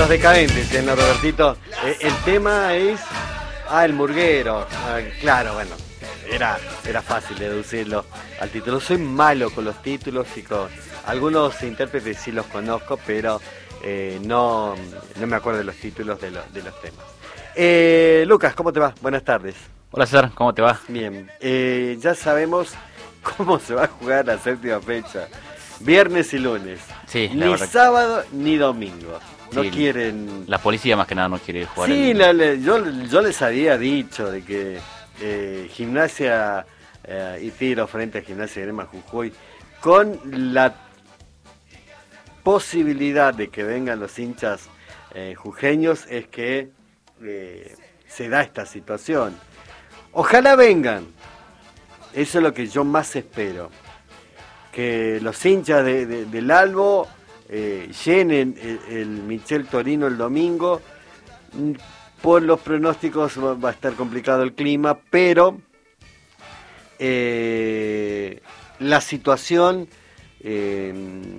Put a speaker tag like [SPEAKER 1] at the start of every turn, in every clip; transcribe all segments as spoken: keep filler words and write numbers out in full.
[SPEAKER 1] los decadentes, ¿eh, no, Robertito? Eh, el tema es... Ah, el murguero. Ah, claro, bueno, era, era fácil deducirlo al título. Soy malo con los títulos y con... Algunos intérpretes sí los conozco, pero eh, no, no me acuerdo de los títulos de, lo, de los temas. Eh, Lucas, ¿cómo te va? Buenas tardes.
[SPEAKER 2] Hola César, ¿cómo te va?
[SPEAKER 1] Bien, eh, ya sabemos cómo se va a jugar la séptima fecha. Viernes y lunes.
[SPEAKER 2] Sí,
[SPEAKER 1] ni
[SPEAKER 2] verdad.
[SPEAKER 1] sábado ni domingo. No
[SPEAKER 2] Sí,
[SPEAKER 1] quieren...
[SPEAKER 2] La policía más que nada no quiere jugar.
[SPEAKER 1] Sí,
[SPEAKER 2] el...
[SPEAKER 1] la, la, yo, yo les había dicho de que eh, Gimnasia eh, y Tiro frente a Gimnasia Grima Jujuy, con la posibilidad de que vengan los hinchas eh, jujeños, es que eh, se da esta situación. Ojalá vengan. Eso es lo que yo más espero. Que los hinchas de, de, del Albo eh, llenen el, el Michel Torino el domingo. Por los pronósticos va, va a estar complicado el clima, pero eh, la situación eh,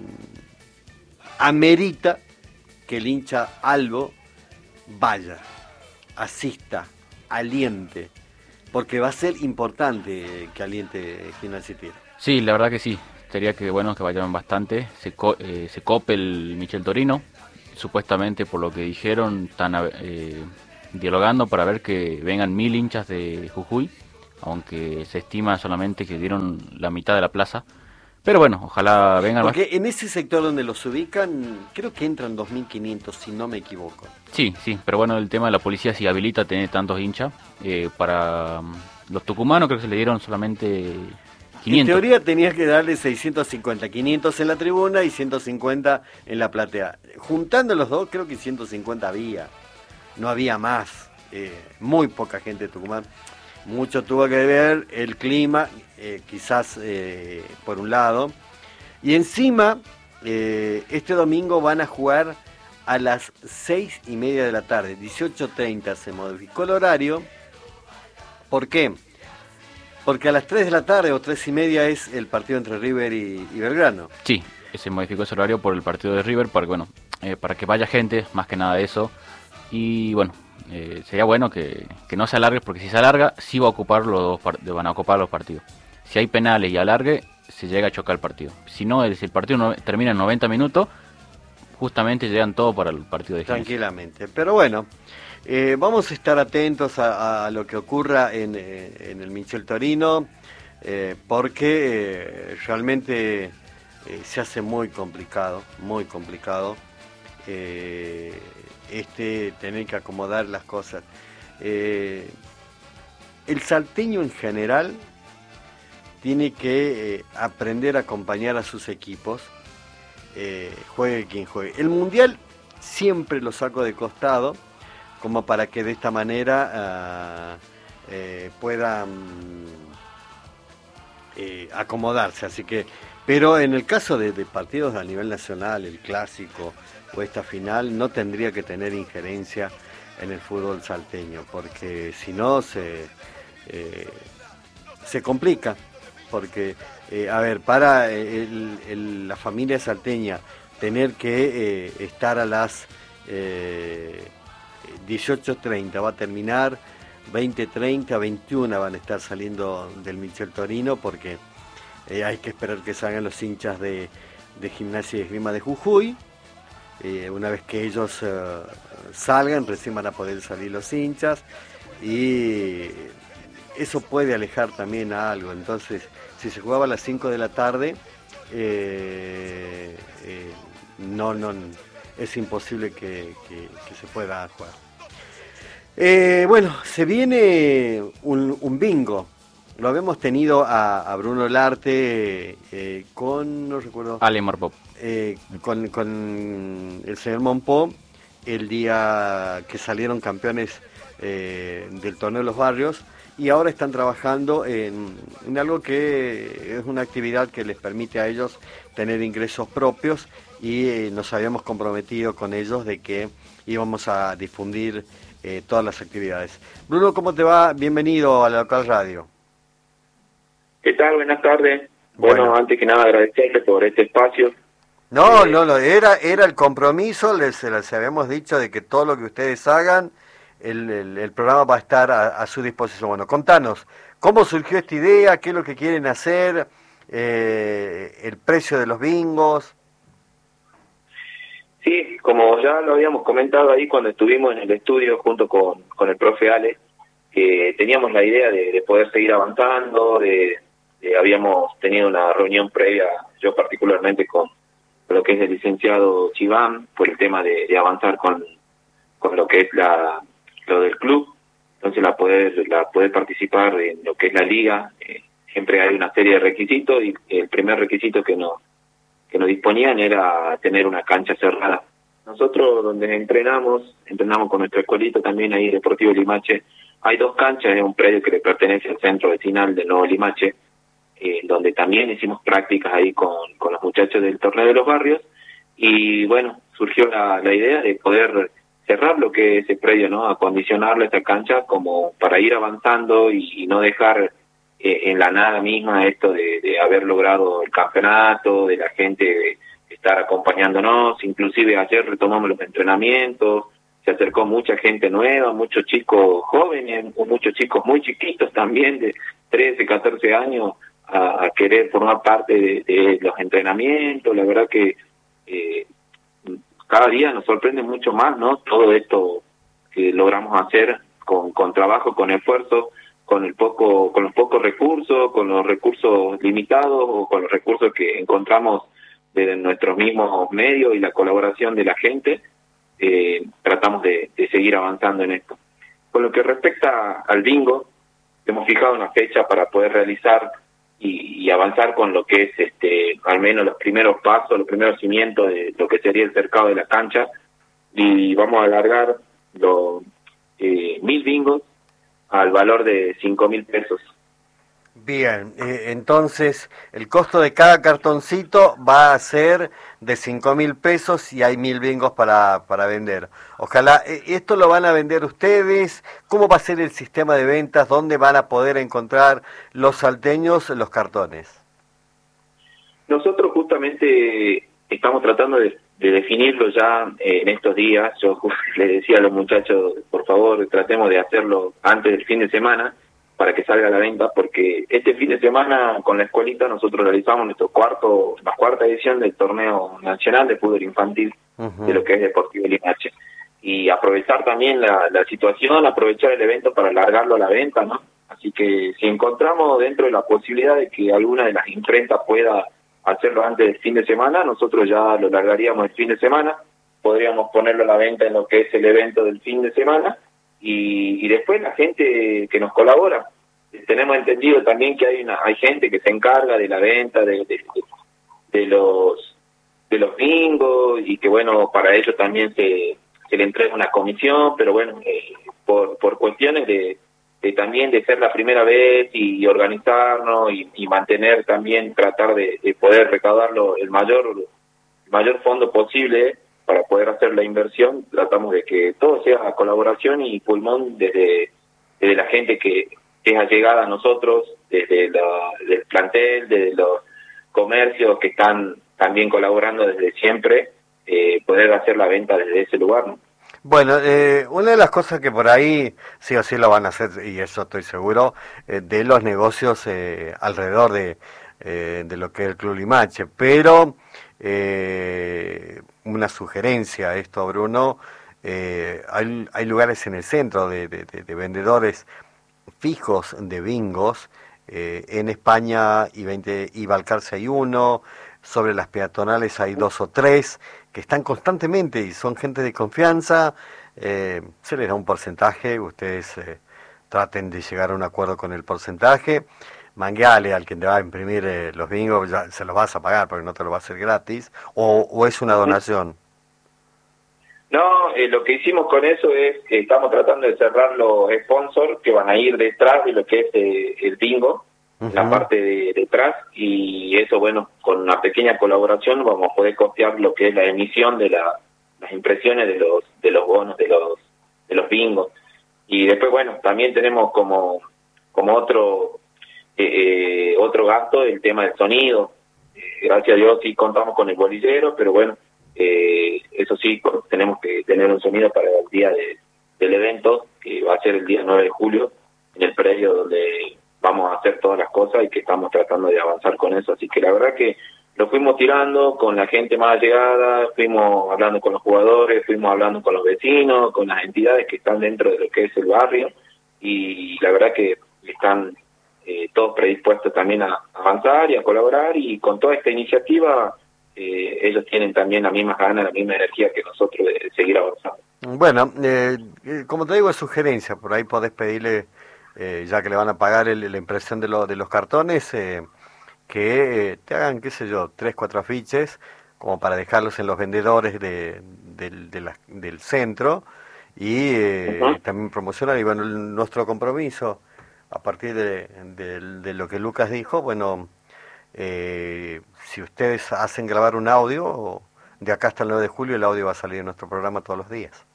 [SPEAKER 1] amerita que el hincha Albo vaya, asista, aliente, porque va a ser importante que aliente Gimnasia y Tiro.
[SPEAKER 2] Sí, la verdad que sí. Sería que bueno que vayan bastante. Se, co eh, se cope el Michel Torino. Supuestamente, por lo que dijeron, están eh, dialogando para ver que vengan mil hinchas de Jujuy, aunque se estima solamente que dieron la mitad de la plaza. Pero bueno, ojalá vengan.
[SPEAKER 1] Porque más. En ese sector donde los ubican, creo que entran dos mil quinientos, si no me equivoco.
[SPEAKER 2] Sí, sí, pero bueno, el tema de la policía si habilita tener tantos hinchas. Eh, para um, los tucumanos creo que se le dieron solamente quinientos.
[SPEAKER 1] En teoría tenías que darle seiscientos cincuenta, quinientos en la tribuna y ciento cincuenta en la platea. Juntando los dos, creo que ciento cincuenta había. No había más. Eh, muy poca gente de Tucumán. Mucho tuvo que ver el clima, eh, quizás eh, por un lado. Y encima, eh, este domingo van a jugar a las seis y media de la tarde. dieciocho treinta se modificó el horario. ¿Por qué? Porque a las tres de la tarde o tres y media es el partido entre River y, y Belgrano.
[SPEAKER 2] Sí, se modificó ese horario por el partido de River, para, bueno, eh, para que vaya gente, más que nada de eso. Y bueno, eh, sería bueno que, que no se alargue, porque si se alarga, sí va a ocupar los dos, van a ocupar los partidos. Si hay penales y alargue, se llega a chocar el partido. Si no, si el partido no, termina en noventa minutos, justamente llegan todos para el partido de Gimnasia.
[SPEAKER 1] Tranquilamente, pero bueno... Eh, vamos a estar atentos a, a lo que ocurra en, eh, en el Michel Torino, eh, porque eh, realmente eh, se hace muy complicado, muy complicado eh, este tener que acomodar las cosas. Eh, el salteño en general tiene que eh, aprender a acompañar a sus equipos, eh, juegue quien juegue. El Mundial siempre lo saco de costado, como para que de esta manera uh, eh, puedan eh, acomodarse. Así que, pero en el caso de, de partidos a nivel nacional, el clásico o esta final, no tendría que tener injerencia en el fútbol salteño, porque si no se, eh, se complica. Porque, eh, a ver, para el, el, la familia salteña tener que eh, estar a las... Eh, dieciocho treinta va a terminar, veinte treinta, veintiuno van a estar saliendo del Michel Torino, porque eh, hay que esperar que salgan los hinchas de, de Gimnasia y Esgrima de Jujuy. Eh, una vez que ellos uh, salgan, recién van a poder salir los hinchas, y eso puede alejar también a algo. Entonces, si se jugaba a las cinco de la tarde, eh, eh, no, no, es imposible que, que, que se pueda jugar. Eh, bueno, se viene un, un bingo. Lo habíamos tenido a, a Bruno Larte eh, con, no recuerdo...
[SPEAKER 2] Ale Marpop.
[SPEAKER 1] Eh, con, con el señor Monpó, el día que salieron campeones eh, del torneo de los barrios, y ahora están trabajando en, en algo que es una actividad que les permite a ellos tener ingresos propios, y eh, nos habíamos comprometido con ellos de que íbamos a difundir eh, todas las actividades. Bruno, ¿cómo te va? Bienvenido a la Local Radio.
[SPEAKER 3] ¿Qué tal? Buenas tardes. Bueno, bueno antes que nada agradecerle por este espacio.
[SPEAKER 1] No, eh, no, no, era, era el compromiso, les, les habíamos dicho de que todo lo que ustedes hagan, el, el, el programa va a estar a, a su disposición. Bueno, contanos, ¿cómo surgió esta idea? ¿Qué es lo que quieren hacer? Eh, ¿El precio de los bingos?
[SPEAKER 3] Sí, como ya lo habíamos comentado ahí cuando estuvimos en el estudio junto con, con el profe Ale, que teníamos la idea de, de poder seguir avanzando, de, de habíamos tenido una reunión previa, yo particularmente con lo que es el licenciado Chiván, por el tema de, de avanzar con, con lo que es la lo del club, entonces la poder la poder participar en lo que es la liga. Eh, siempre hay una serie de requisitos y el primer requisito que nos que nos disponían era tener una cancha cerrada. Nosotros donde entrenamos, entrenamos con nuestro escuelito también ahí, Deportivo Limache, hay dos canchas, es un predio que le pertenece al centro vecinal de Nuevo Limache, Eh, donde también hicimos prácticas ahí con, con los muchachos del torneo de los barrios, y bueno, surgió la, la idea de poder cerrar lo que es ese predio, ¿no? Acondicionarlo, esta cancha, como para ir avanzando y, y no dejar eh, en la nada misma esto de, de haber logrado el campeonato, de la gente estar acompañándonos. Inclusive ayer retomamos los entrenamientos, se acercó mucha gente nueva, muchos chicos jóvenes, muchos chicos muy chiquitos también, de trece, catorce años, a, a querer formar parte de, de los entrenamientos. La verdad que eh, cada día nos sorprende mucho más, ¿no? Todo esto que logramos hacer con, con trabajo, con esfuerzo, con el poco, con los pocos recursos, con los recursos limitados o con los recursos que encontramos de nuestros mismos medios y la colaboración de la gente. Eh, tratamos de, de seguir avanzando en esto. Con lo que respecta al bingo, hemos fijado una fecha para poder realizar y, y avanzar con lo que es este al menos los primeros pasos, los primeros cimientos de lo que sería el cercado de la cancha, y vamos a alargar los eh, mil bingos al valor de cinco mil pesos.
[SPEAKER 1] Bien, eh, entonces el costo de cada cartoncito va a ser de cinco mil pesos y hay mil bingos para, para vender. Ojalá, eh, ¿esto lo van a vender ustedes? ¿Cómo va a ser el sistema de ventas? ¿Dónde van a poder encontrar los salteños los cartones?
[SPEAKER 3] Nosotros justamente estamos tratando de, de definirlo ya eh, en estos días. Yo les decía a los muchachos, por favor, tratemos de hacerlo antes del fin de semana, para que salga a la venta, porque este fin de semana con la escuelita nosotros realizamos nuestro cuarto, la cuarta edición del torneo nacional de fútbol infantil, uh-huh, de lo que es Deportivo Limache, y aprovechar también la, la situación, aprovechar el evento para alargarlo a la venta, ¿no? Así que si encontramos dentro de la posibilidad de que alguna de las imprentas pueda hacerlo antes del fin de semana, nosotros ya lo largaríamos el fin de semana, podríamos ponerlo a la venta en lo que es el evento del fin de semana. Y, y después la gente que nos colabora. Tenemos entendido también que hay una hay gente que se encarga de la venta de, de, de los de los bingos, y que bueno, para ellos también se, se le entrega una comisión, pero bueno, eh, por por cuestiones de, de también de ser la primera vez y, y organizarnos y, y mantener también, tratar de, de poder recaudarlo el mayor el mayor fondo posible para poder hacer la inversión. Tratamos de que todo sea colaboración y pulmón desde, desde la gente que, que es allegada a nosotros, desde la, del plantel, desde los comercios que están también colaborando desde siempre, eh, poder hacer la venta desde ese lugar, ¿no?
[SPEAKER 1] Bueno, eh, una de las cosas que por ahí sí o sí lo van a hacer, y eso estoy seguro, eh, de los negocios eh, alrededor de, eh, de lo que es el Club Limache, pero eh, una sugerencia a esto, Bruno, eh, hay, hay lugares en el centro de, de, de, de vendedores fijos de bingos, eh, en España y, veinte, y Balcarce hay uno, sobre las peatonales hay dos o tres, que están constantemente y son gente de confianza. Eh, se les da un porcentaje, ustedes eh, traten de llegar a un acuerdo con el porcentaje, mangueale al que te va a imprimir eh, los bingos, ya se los vas a pagar porque no te lo va a hacer gratis, o, o es una donación.
[SPEAKER 3] No, eh, lo que hicimos con eso es que estamos tratando de cerrar los sponsors que van a ir detrás de lo que es eh, el bingo, uh-huh, la parte de detrás, y eso, bueno, con una pequeña colaboración vamos a poder costear lo que es la emisión de la, las impresiones de los de los bonos de los de los bingos. Y después, bueno, también tenemos como como otro eh, eh, otro gasto el tema del sonido. Eh, gracias a Dios sí contamos con el bolillero, pero bueno, eh, eso sí, tenemos que tener un sonido para el día de, del evento, que va a ser el día nueve de julio, en el predio donde vamos a hacer todas las cosas y que estamos tratando de avanzar con eso. Así que la verdad que lo fuimos tirando con la gente más allegada, fuimos hablando con los jugadores, fuimos hablando con los vecinos, con las entidades que están dentro de lo que es el barrio, y la verdad que están eh, todos predispuestos también a avanzar y a colaborar, y con toda esta iniciativa eh, ellos tienen también la misma ganas, la misma energía que nosotros de seguir avanzando.
[SPEAKER 1] Bueno, eh, como te digo, es sugerencia, por ahí podés pedirle, eh, ya que le van a pagar el, la impresión de, lo, de los cartones, eh, que eh, te hagan, qué sé yo, tres, cuatro afiches, como para dejarlos en los vendedores de, de, de la, del centro, y eh, uh-huh. también promocionar. Y bueno, el, nuestro compromiso, a partir de, de, de lo que Lucas dijo, bueno, eh, si ustedes hacen grabar un audio, de acá hasta el nueve de julio el audio va a salir en nuestro programa todos los días.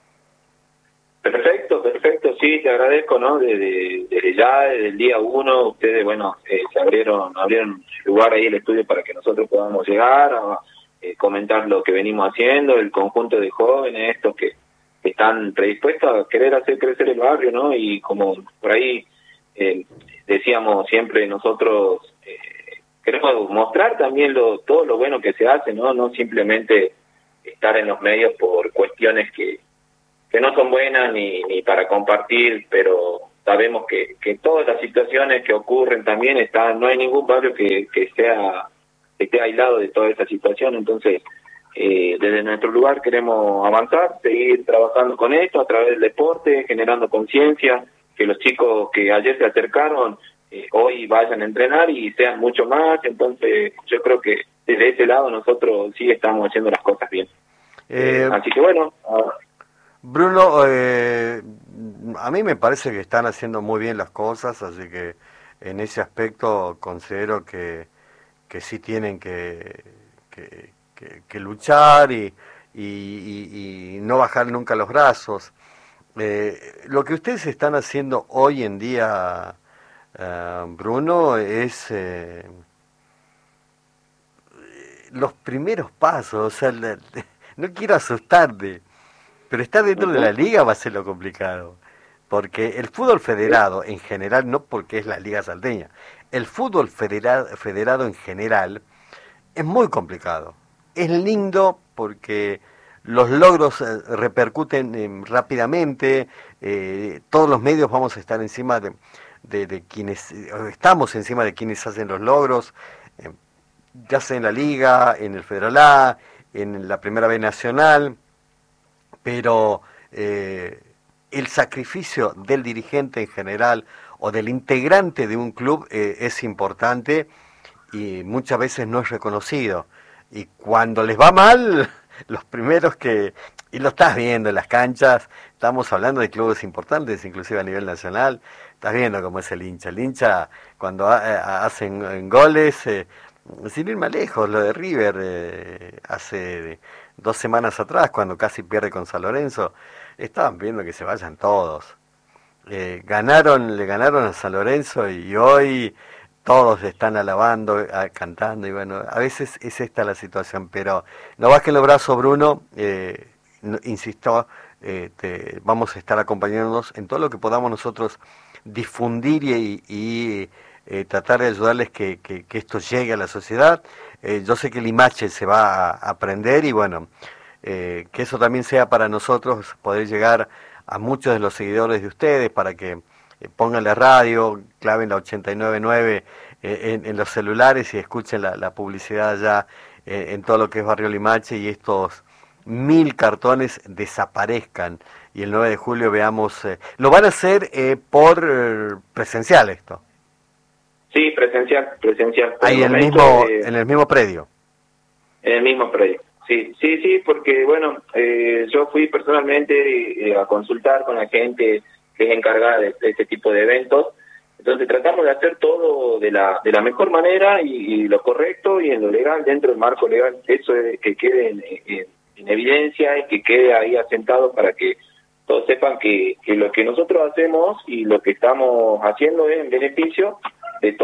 [SPEAKER 3] Perfecto, perfecto, sí, te agradezco, ¿no? Desde, desde ya, desde el día uno, ustedes, bueno, eh, se abrieron, abrieron lugar ahí el estudio para que nosotros podamos llegar a eh, comentar lo que venimos haciendo, el conjunto de jóvenes, estos que, que están predispuestos a querer hacer crecer el barrio, ¿no? Y como por ahí eh, decíamos siempre, nosotros eh, queremos mostrar también lo, todo lo bueno que se hace, ¿no? No simplemente estar en los medios por cuestiones que que no son buenas ni, ni para compartir, pero sabemos que, que todas las situaciones que ocurren también están, no hay ningún barrio que, que sea que esté aislado de toda esa situación. Entonces, eh, desde nuestro lugar queremos avanzar, seguir trabajando con esto a través del deporte, generando conciencia, que los chicos que ayer se acercaron eh, hoy vayan a entrenar y sean mucho más. Entonces, yo creo que desde ese lado nosotros sí estamos haciendo las cosas bien. Eh, Así que bueno... Uh,
[SPEAKER 1] Bruno, eh, a mí me parece que están haciendo muy bien las cosas, así que en ese aspecto considero que, que sí tienen que, que, que, que luchar y, y, y, y no bajar nunca los brazos. Eh, lo que ustedes están haciendo hoy en día, uh, Bruno, es eh, los primeros pasos. O sea, la, no quiero asustarte, pero estar dentro de la liga va a ser lo complicado, porque el fútbol federado en general, no porque es la liga salteña, el fútbol federado, federado en general es muy complicado. Es lindo porque los logros eh, repercuten eh, rápidamente, eh, todos los medios vamos a estar encima de, de, de quienes, eh, estamos encima de quienes hacen los logros, eh, ya sea en la liga, en el Federal A, en la Primera B Nacional, pero eh, el sacrificio del dirigente en general o del integrante de un club eh, es importante y muchas veces no es reconocido. Y cuando les va mal, los primeros que, y lo estás viendo en las canchas, estamos hablando de clubes importantes, inclusive a nivel nacional, estás viendo cómo es el hincha. El hincha cuando ha, hacen goles, eh, sin ir más lejos, lo de River eh, hace dos semanas atrás, cuando casi pierde con San Lorenzo, estaban viendo que se vayan todos. Eh, ganaron, le ganaron a San Lorenzo y hoy todos están alabando, a, cantando, y bueno, a veces es esta la situación, pero no bajen los brazos, Bruno, eh, no, insisto, eh, te, vamos a estar acompañándonos en todo lo que podamos nosotros difundir y, y eh, tratar de ayudarles que, que, que esto llegue a la sociedad. Eh, yo sé que el Limache se va a aprender y bueno, eh, que eso también sea para nosotros poder llegar a muchos de los seguidores de ustedes para que eh, pongan la radio, claven la ochenta y nueve punto nueve eh, en, en los celulares y escuchen la, la publicidad allá eh, en todo lo que es Barrio Limache y estos mil cartones desaparezcan y el nueve de julio veamos, eh, lo van a hacer eh, por eh, presencial esto.
[SPEAKER 3] Sí, presencial, presencial.
[SPEAKER 1] Ahí en el mismo, eh, en el mismo predio.
[SPEAKER 3] En el mismo predio, sí, sí, sí, porque bueno, eh, yo fui personalmente eh, a consultar con la gente que es encargada de, de este tipo de eventos, entonces tratamos de hacer todo de la de la mejor manera y, y lo correcto y en lo legal, dentro del marco legal, eso es que quede en, en, en evidencia y que quede ahí asentado para que todos sepan que, que lo que nosotros hacemos y lo que estamos haciendo es en beneficio de todos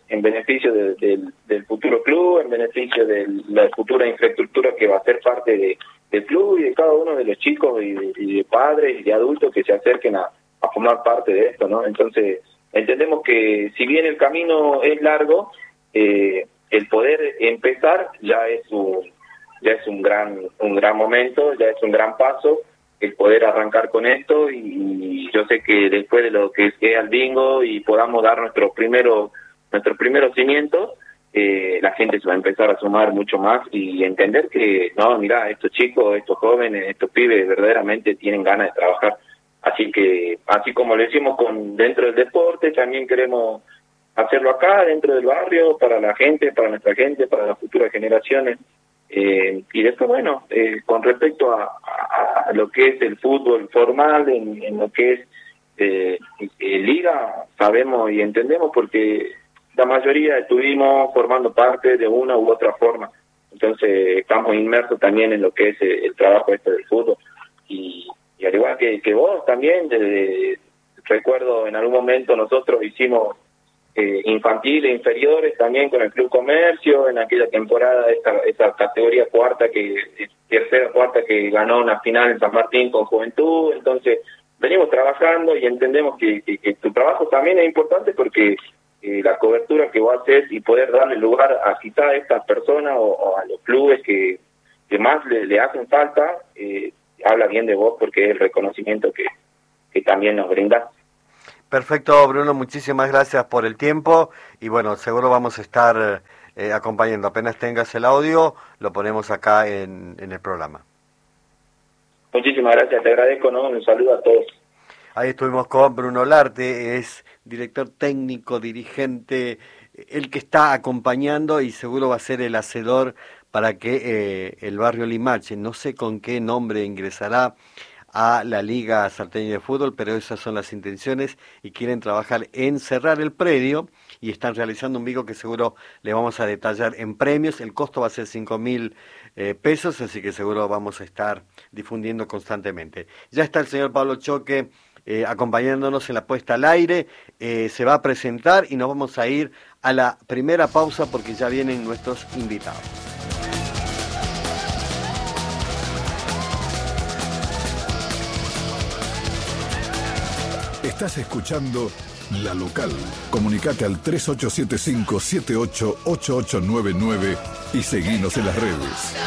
[SPEAKER 3] en beneficio de, de, del futuro club, en beneficio de la futura infraestructura que va a ser parte de, del club y de cada uno de los chicos y de, y de padres y de adultos que se acerquen a, a formar parte de esto, ¿no? Entonces, entendemos que si bien el camino es largo, eh, el poder empezar ya es un ya es un gran un gran momento, ya es un gran paso el poder arrancar con esto, y, y yo sé que después de lo que sea el bingo y podamos dar nuestros primeros nuestros primeros cimientos, eh, la gente se va a empezar a sumar mucho más y entender que no, mira, estos chicos, estos jóvenes, estos pibes verdaderamente tienen ganas de trabajar. Así que, así como lo hicimos con dentro del deporte, también queremos hacerlo acá, dentro del barrio, para la gente, para nuestra gente, para las futuras generaciones. Eh, y después, bueno, eh, con respecto a, a, a lo que es el fútbol formal, en, en lo que es eh, eh, liga, sabemos y entendemos porque la mayoría estuvimos formando parte de una u otra forma. Entonces, estamos inmersos también en lo que es el, el trabajo este del fútbol. Y Y al igual que, que vos también, desde, recuerdo en algún momento nosotros hicimos eh, infantiles, inferiores también con el Club Comercio, en aquella temporada, esa, esa categoría cuarta, que tercera, cuarta, que ganó una final en San Martín con Juventud. Entonces, venimos trabajando y entendemos que, que, que tu trabajo también es importante porque eh, la cobertura que vos haces y poder darle lugar a quizá a estas personas o, o a los clubes que, que más le, le hacen falta, eh, habla bien de vos porque es el reconocimiento que, que también nos brinda.
[SPEAKER 1] Perfecto, Bruno, muchísimas gracias por el tiempo y bueno, seguro vamos a estar eh, acompañando. Apenas tengas el audio, lo ponemos acá en, en el programa.
[SPEAKER 3] Muchísimas gracias, te agradezco, ¿no? Un saludo a todos.
[SPEAKER 1] Ahí estuvimos con Bruno Larte, es director técnico, dirigente, el que está acompañando y seguro va a ser el hacedor para que eh, el barrio Limache, no sé con qué nombre ingresará a la Liga Salteña de Fútbol, pero esas son las intenciones y quieren trabajar en cerrar el predio y están realizando un bingo que seguro le vamos a detallar en premios. El costo va a ser cinco mil eh, pesos, así que seguro vamos a estar difundiendo constantemente. Ya está el señor Pablo Choque eh, acompañándonos en la puesta al aire, eh, se va a presentar y nos vamos a ir a la primera pausa porque ya vienen nuestros invitados.
[SPEAKER 4] Estás escuchando La Local. Comunicate al tres ocho siete cinco siete ocho ocho ocho nueve nueve y seguinos en las redes.